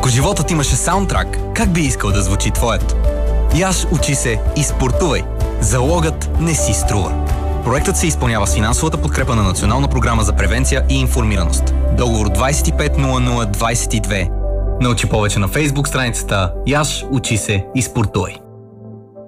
Ако животът имаше саундтрак, как би искал да звучи твоят? Яш, учи се и спортувай. Залогът не си струва. Проектът се изпълнява с финансовата подкрепа на Национална програма за превенция и информираност. Договор 250022. Научи повече на Фейсбук страницата Яш, учи се и спортувай.